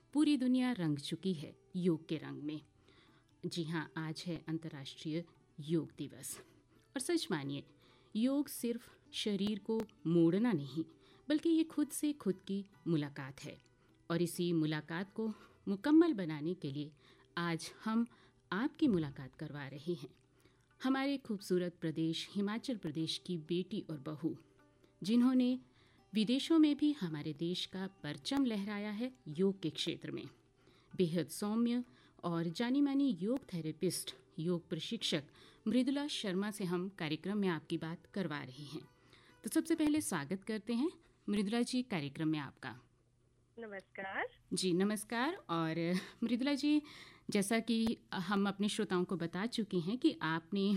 पूरी दुनिया रंग चुकी है योग के रंग में। जी हाँ, आज है अंतर्राष्ट्रीय योग दिवस। और सच मानिए, योग सिर्फ शरीर को मोड़ना नहीं, बल्कि ये खुद से खुद की मुलाकात है। और इसी मुलाकात को मुकम्मल बनाने के लिए आज हम आपकी मुलाकात करवा रहे हैं हमारे खूबसूरत प्रदेश हिमाचल प्रदेश की बेटी और बहू, जिन्होंने विदेशों में भी हमारे देश का परचम लहराया है योग के क्षेत्र में। बेहद सौम्य और जानी मानी योग थेरेपिस्ट, योग प्रशिक्षक मृदुला शर्मा से हम कार्यक्रम में आपकी बात करवा रहे हैं। तो सबसे पहले स्वागत करते हैं मृदुला जी कार्यक्रम में आपका। नमस्कार जी, नमस्कार। और मृदुला जी, जैसा कि हम अपने श्रोताओं को बता चुके हैं कि आपने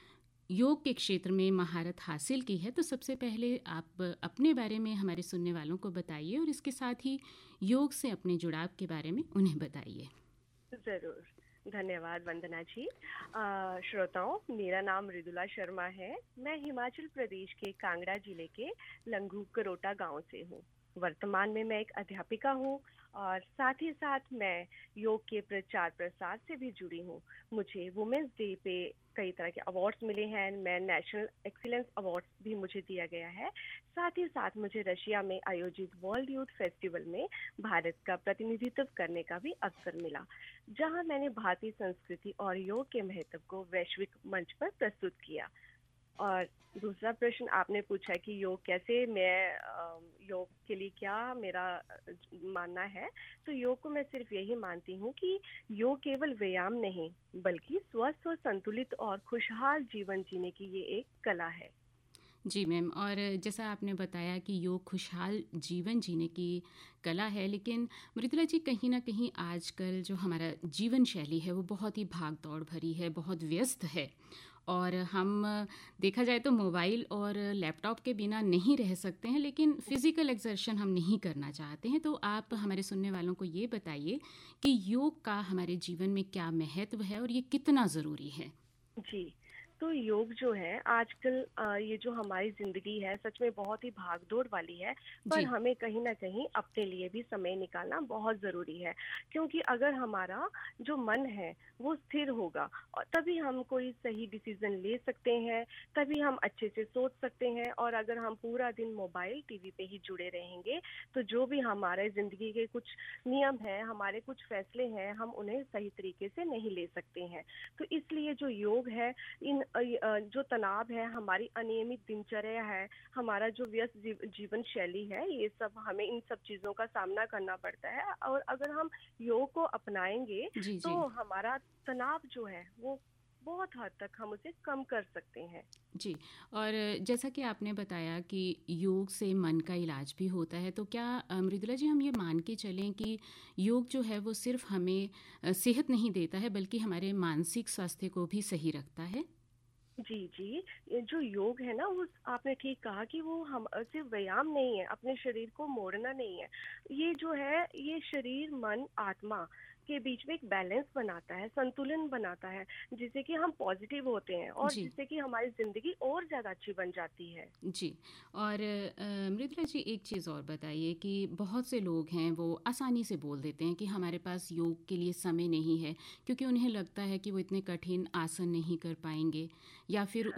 योग के क्षेत्र में महारत हासिल की है, तो सबसे पहले आप अपने बारे में हमारे सुनने वालों को बताइए और इसके साथ ही योग से अपने जुड़ाव के बारे में उन्हें बताइए। जरूर, धन्यवाद वंदना जी। श्रोताओं, मेरा नाम मृदुला शर्मा है। मैं हिमाचल प्रदेश के कांगड़ा जिले के लंगू करोटा गांव से हूँ। वर्तमान में मैं एक अध्यापिका हूँ और साथ ही साथ मैं योग के प्रचार प्रसार से भी जुड़ी हूँ। मुझे वुमेन्स डे पे कई तरह के अवार्ड्स मिले हैं। मैं नेशनल एक्सीलेंस अवार्ड्स भी मुझे दिया गया है। साथ ही साथ मुझे रशिया में आयोजित वर्ल्ड यूथ फेस्टिवल में भारत का प्रतिनिधित्व करने का भी अवसर मिला, जहां मैंने भारतीय संस्कृति और योग के महत्व को वैश्विक मंच पर प्रस्तुत किया। और दूसरा प्रश्न आपने पूछा कि योग कैसे, मैं योग के लिए क्या मेरा मानना है। तो योग को मैं सिर्फ यही मानती हूँ कि योग केवल व्यायाम नहीं, बल्कि स्वस्थ और संतुलित और खुशहाल जीवन जीने की ये एक कला है। जी मैम, और जैसा आपने बताया कि योग खुशहाल जीवन जीने की कला है, लेकिन मृदुला जी, कहीं ना कहीं आजकल जो हमारा जीवन शैली है वो बहुत ही भाग दौड़ भरी है, बहुत व्यस्त है। और हम देखा जाए तो मोबाइल और लैपटॉप के बिना नहीं रह सकते हैं, लेकिन फिज़िकल एक्सर्शन हम नहीं करना चाहते हैं। तो आप हमारे सुनने वालों को ये बताइए कि योग का हमारे जीवन में क्या महत्व है और ये कितना ज़रूरी है। जी, तो योग जो है आजकल ये जो हमारी जिंदगी है सच में बहुत ही भागदौड़ वाली है, पर जी हमें कहीं ना कहीं अपने लिए भी समय निकालना बहुत जरूरी है। क्योंकि अगर हमारा जो मन है वो स्थिर होगा और तभी हम कोई सही डिसीजन ले सकते हैं, तभी हम अच्छे से सोच सकते हैं। और अगर हम पूरा दिन मोबाइल टीवी पे ही जुड़े रहेंगे तो जो भी हमारे जिंदगी के कुछ नियम हैं, हमारे कुछ फैसले हैं, हम उन्हें सही तरीके से नहीं ले सकते हैं। तो इसलिए जो योग है, इन जो तनाव है, हमारी अनियमित दिनचर्या है, हमारा जो व्यस्त जीवन शैली है, ये सब हमें इन सब चीजों का सामना करना पड़ता है। और अगर हम योग को अपनाएंगे जी तो जी हमारा तनाव जो है वो बहुत हद तक हम उसे कम कर सकते हैं। जी। और जैसा कि आपने बताया कि योग से मन का इलाज भी होता है, तो क्या मृदुला जी, हम ये मान के चलें कि योग जो है वो सिर्फ हमें सेहत नहीं देता है, बल्कि हमारे मानसिक स्वास्थ्य को भी सही रखता है? जी जी, ये जो योग है ना, वो आपने ठीक कहा कि वो हम सिर्फ व्यायाम नहीं है, अपने शरीर को मोड़ना नहीं है। ये जो है, ये शरीर मन आत्मा के बीच में एक बैलेंस बनाता है, संतुलन बनाता है, जिससे कि हम पॉजिटिव होते हैं और जी जिससे कि हमारी जिंदगी और ज्यादा अच्छी बन जाती है। जी। और मृदुला जी, एक चीज़ और बताइए कि बहुत से लोग हैं वो आसानी से बोल देते हैं कि हमारे पास योग के लिए समय नहीं है, क्योंकि उन्हें लगता है कि वो इतने कठिन आसन नहीं कर पाएंगे, या फिर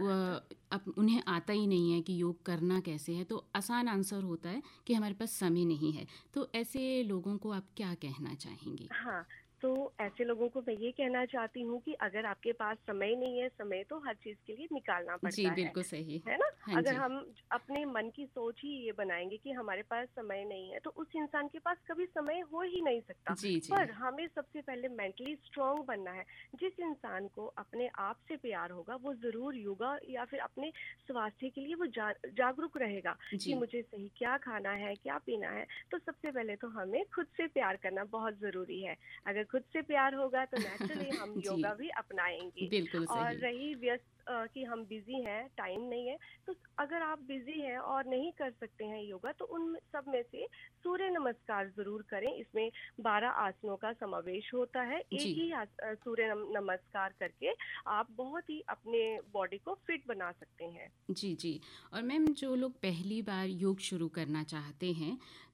अब उन्हें आता ही नहीं है कि योग करना कैसे है। तो आसान आंसर होता है कि हमारे पास समय नहीं है। तो ऐसे लोगों को आप क्या कहना चाहेंगी? हाँ, तो ऐसे लोगों को मैं ये कहना चाहती हूँ कि अगर आपके पास समय नहीं है, समय तो हर चीज के लिए निकालना जी, पड़ता बिल्कुल सही। है ना? हाँ अगर जी। हम अपने मन की सोच ही ये बनाएंगे कि हमारे पास समय नहीं है, तो उस इंसान के पास कभी समय हो ही नहीं सकता। जी जी पर हमें सबसे पहले मेंटली स्ट्रांग बनना है। जिस इंसान को अपने आप से प्यार होगा, वो जरूर योगा या फिर अपने स्वास्थ्य के लिए वो जागरूक रहेगा कि जी मुझे सही क्या खाना है, क्या पीना है। तो सबसे पहले तो हमें खुद से प्यार करना बहुत जरूरी है। अगर खुद से प्यार होगा तो नेचुरली हम जी, योगा भी अपनाएंगे। बिल्कुल और सही। रही व्यस्त कि हम बिजी हैं, टाइम नहीं है, तो अगर आप बिजी हैं और नहीं कर सकते हैं योगा, तो उन सब में से सूर्य नमस्कार जरूर करें। इसमें 12 आसनों का समावेश होता है। एक जी ही सूर्य नमस्कार करके आप बहुत ही अपने बॉडी को फिट बना सकते हैं। जी जी। और मैम, जो लोग पहली बार योग शुरू करना चाहते हैं,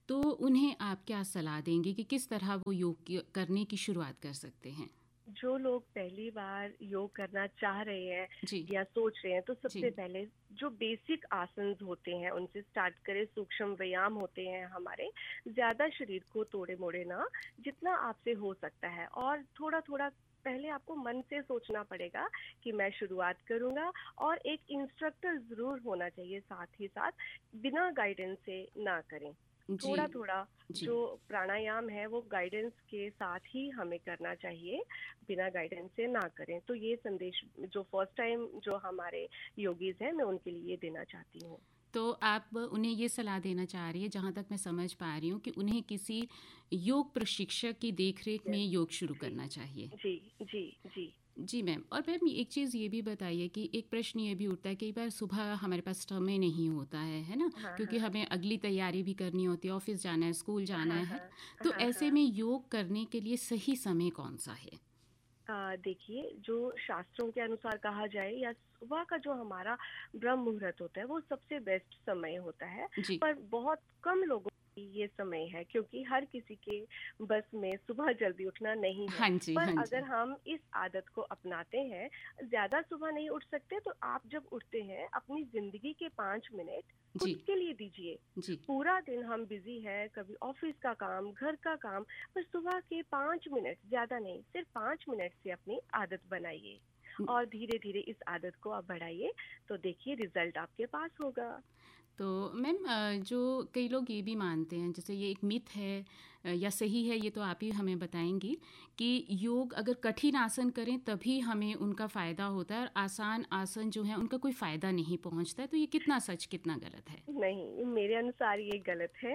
तो उन्हें आप क्या सलाह देंगे कि किस तरह वो करने की शुरुआत कर सकते हैं? जो लोग पहली बार योग करना चाह रहे हैं जी, या सोच रहे हैं, तो सबसे जी, पहले जो बेसिक आसन्स होते हैं उनसे स्टार्ट करें। सूक्ष्म व्यायाम होते हैं हमारे, ज़्यादा शरीर को तोड़े मोड़े ना, जितना आपसे हो सकता है। और थोड़ा थोड़ा पहले आपको मन से सोचना पड़ेगा कि मैं शुरुआत करूंगा, और एक इंस्ट्रक्टर ज़रूर होना चाहिए साथ ही साथ, बिना गाइडेंस से ना करें। जी, थोड़ा थोड़ा जी। जो प्राणायाम है वो गाइडेंस के साथ ही हमें करना चाहिए, बिना गाइडेंस से ना करें। तो ये संदेश जो फर्स्ट टाइम जो हमारे योगीज हैं, मैं उनके लिए देना चाहती हूँ। तो आप उन्हें ये सलाह देना चाह रही है, जहाँ तक मैं समझ पा रही हूँ, कि उन्हें किसी योग प्रशिक्षक की देखरेख में यस। योग शुरू जी करना चाहिए। जी जी जी। जी मैम, और मैम एक चीज़ ये भी बताइए कि एक प्रश्न ये भी उठता है, कई बार सुबह हमारे पास समय नहीं होता है ना? हाँ क्योंकि हाँ हमें अगली तैयारी भी करनी होती है, ऑफिस जाना है, स्कूल जाना हाँ है। हाँ तो हाँ ऐसे हाँ। में योग करने के लिए सही समय कौन सा है? देखिए, जो शास्त्रों के अनुसार कहा जाए, या सुबह का जो हमारा ब्रह्म मुहूर्त होता है, वो सबसे बेस्ट समय होता है। जी, पर बहुत कम लोगों की ये समय है, क्योंकि हर किसी के बस में सुबह जल्दी उठना नहीं है। हाँ जी, पर हाँ अगर जी, हम इस आदत को अपनाते हैं, ज़्यादा सुबह नहीं उठ सकते, तो आप जब उठते हैं, अपनी ज़िंदगी के 5 मिनट खुद जी, के लिए दीजिए। जी, पूरा दिन हम बिजी हैं, कभी ऑफिस का काम, घर का काम, पर सुबह के 5 मिनट, ज्यादा नहीं, सिर्फ 5 मिनट से अपनी आदत बनाइए, और धीरे धीरे इस आदत को आप बढ़ाइए, तो देखिए रिजल्ट आपके पास होगा। तो मैम जो कई लोग ये भी मानते हैं, जैसे ये एक मिथ है या सही है, ये तो आप ही हमें बताएंगी, कि योग अगर कठिन आसन करें तभी हमें उनका फ़ायदा होता है और आसान आसन जो है उनका कोई फ़ायदा नहीं पहुंचता है। तो ये कितना सच कितना गलत है? नहीं, मेरे अनुसार ये गलत है।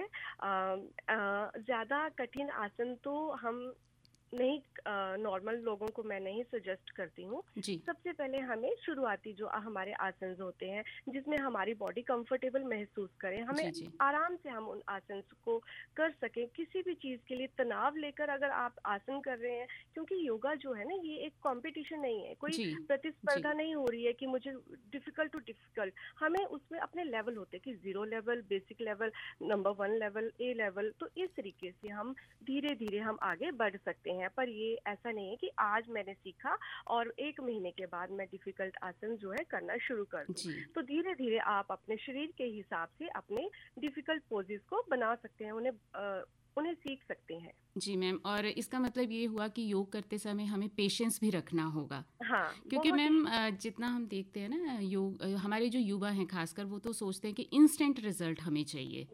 ज्यादा कठिन आसन तो हम नहीं, नॉर्मल लोगों को मैं नहीं सजेस्ट करती हूँ। जी, सबसे पहले हमें शुरुआती जो हमारे आसन होते हैं, जिसमें हमारी बॉडी कंफर्टेबल महसूस करे, हमें जी, जी, आराम से हम उन आसन को कर सकें। किसी भी चीज़ के लिए तनाव लेकर अगर आप आसन कर रहे हैं, क्योंकि योगा जो है ना, ये एक कंपटीशन नहीं है, कोई जी, जी, प्रतिस्पर्धा नहीं हो रही है कि मुझे डिफिकल्ट टू डिफिकल्ट। हमें उसमें अपने लेवल होते हैं, कि zero level, basic level, number 1 level, ए लेवल। तो इस तरीके से हम धीरे धीरे हम आगे बढ़ सकते हैं। पर ये ऐसा नहीं है कि आज मैंने सीखा और 1 महीने के बाद मैं डिफिकल्ट आसन जो है करना शुरू कर दूं। जी, तो धीरे धीरे आप अपने शरीर के हिसाब से अपने डिफिकल्ट पोजेस को बना सकते हैं, उन्हें सीख सकते हैं। जी मैम, और इसका मतलब ये हुआ कि योग करते समय हमें पेशेंस भी रखना होगा। हाँ, क्योंकि बहुत मैम ही। जितना हम देखते हैं ना, योग हमारे जो युवा हैं खासकर, वो तो सोचते हैं कि इंस्टेंट रिजल्ट हमें चाहिए।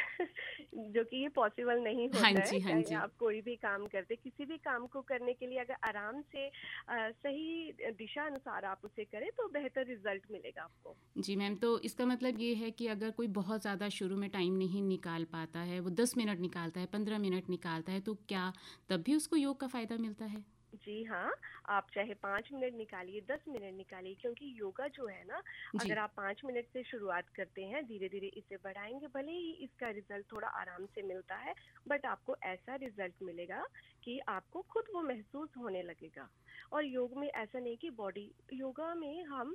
जो कि ये पॉसिबल नहीं हाँ होता है। जी, हाँ चाहे जी, आप कोई भी काम करते, किसी भी काम को करने के लिए अगर आराम से सही दिशा अनुसार आप उसे करें, तो बेहतर रिजल्ट मिलेगा आपको। जी मैम, तो इसका मतलब ये है कि अगर कोई बहुत ज़्यादा शुरू में टाइम नहीं निकाल पाता है, वो 10 मिनट निकालता है, 15 मिनट निकालता है, तो क्या तब भी उसको योग का फ़ायदा मिलता है? जी हाँ, आप चाहे 5 मिनट निकालिए, 10 मिनट निकालिए, क्योंकि योगा जो है ना, अगर जी, आप 5 मिनट से शुरुआत करते हैं, धीरे धीरे इसे बढ़ाएंगे, भले ही इसका रिजल्ट थोड़ा आराम से मिलता है, बट आपको ऐसा रिजल्ट मिलेगा कि आपको खुद वो महसूस होने लगेगा। और योग में ऐसा नहीं कि बॉडी, योगा में हम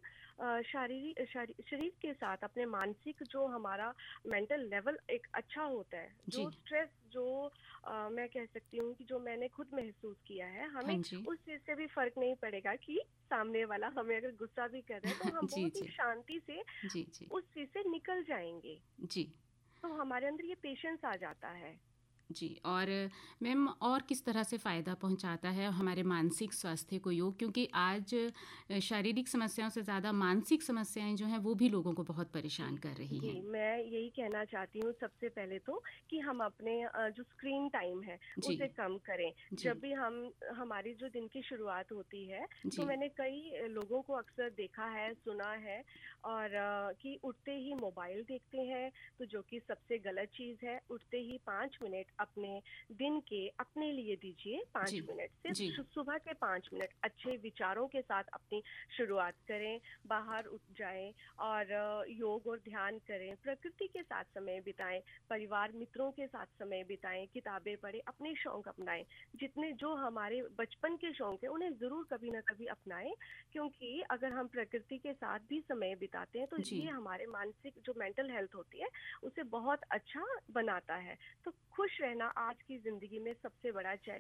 शरीर के साथ अपने मानसिक, जो हमारा मेंटल लेवल एक अच्छा होता है, जो जी, स्ट्रेस, जो मैं कह सकती हूँ कि जो मैंने खुद महसूस किया है, हाँ हमें जी, उस चीज़ से भी फ़र्क नहीं पड़ेगा कि सामने वाला हमें अगर गुस्सा भी कर रहा है, तो हम जी, बहुत ही जी, शांति से जी, जी, उस चीज़ से निकल जाएँगे। जी, तो हमारे अंदर ये पेशेंस आ जाता है। जी। और मैम, और किस तरह से फ़ायदा पहुंचाता है हमारे मानसिक स्वास्थ्य को योग? क्योंकि आज शारीरिक समस्याओं से ज़्यादा मानसिक समस्याएं जो हैं वो भी लोगों को बहुत जी, परेशान कर रही जी, हैं। मैं यही कहना चाहती हूँ सबसे पहले तो, कि हम अपने जो स्क्रीन टाइम है, जी, उसे कम करें। जी, जब भी हमारी जो दिन की शुरुआत होती है, तो जी, मैंने कई लोगों को अक्सर देखा है, सुना है, और कि उठते ही मोबाइल देखते हैं, तो जो कि सबसे गलत चीज़ है। उठते ही 5 मिनट अपने दिन के अपने लिए दीजिए 5 जी मिनट, जी सिर्फ सुबह के 5 मिनट अच्छे विचारों के साथ अपनी शुरुआत करें। बाहर उठ जाएं और योग और ध्यान करें, प्रकृति के साथ समय बिताएं, परिवार मित्रों के साथ समय बिताएं, किताबें पढ़ें, अपने शौक अपनाएं। जितने जो हमारे बचपन के शौक हैं उन्हें ज़रूर कभी ना कभी अपनाएं, क्योंकि अगर हम प्रकृति के साथ भी समय बिताते हैं तो जी ये हमारे मानसिक जो मेंटल हेल्थ होती है उसे बहुत अच्छा बनाता है। तो खुश रहना आज की ज़िंदगी में सबसे बड़ा चैलेंज